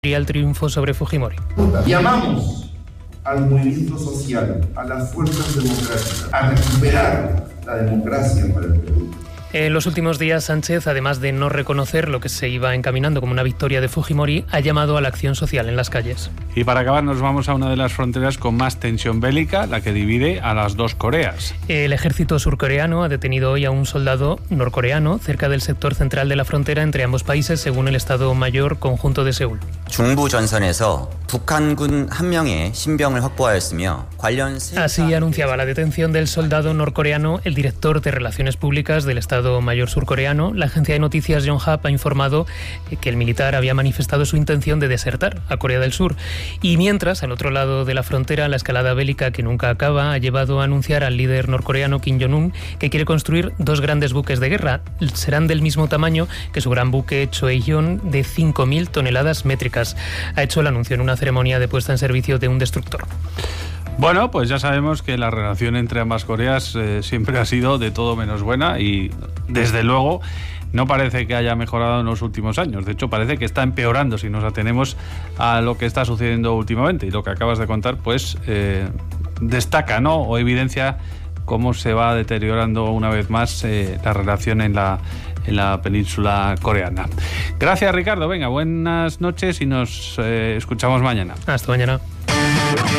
el triunfo sobre Fujimori. Llamamos al movimiento social, a las fuerzas democráticas, a recuperar la democracia para el Perú. En los últimos días, Sánchez, además de no reconocer lo que se iba encaminando como una victoria de Fujimori, ha llamado a la acción social en las calles. Y para acabar nos vamos a una de las fronteras con más tensión bélica, la que divide a las dos Coreas. El ejército surcoreano ha detenido hoy a un soldado norcoreano cerca del sector central de la frontera entre ambos países, según el Estado Mayor Conjunto de Seúl. Así anunciaba la detención del soldado norcoreano el director de Relaciones Públicas del Estado Mayor surcoreano. La agencia de noticias Yonhap ha informado que el militar había manifestado su intención de desertar a Corea del Sur. Y mientras, al otro lado de la frontera, la escalada bélica que nunca acaba ha llevado a anunciar al líder norcoreano Kim Jong-un que quiere construir dos grandes buques de guerra. Serán del mismo tamaño que su gran buque Choehyun de 5.000 toneladas métricas. Ha hecho el anuncio en una ceremonia de puesta en servicio de un destructor. Bueno, pues ya sabemos que la relación entre ambas Coreas siempre ha sido de todo menos buena y, desde luego, no parece que haya mejorado en los últimos años. De hecho, parece que está empeorando si nos atenemos a lo que está sucediendo últimamente. Y lo que acabas de contar, pues, destaca, ¿no?, o evidencia cómo se va deteriorando una vez más la relación en la península coreana. Gracias, Ricardo. Venga, buenas noches y nos escuchamos mañana. Hasta mañana.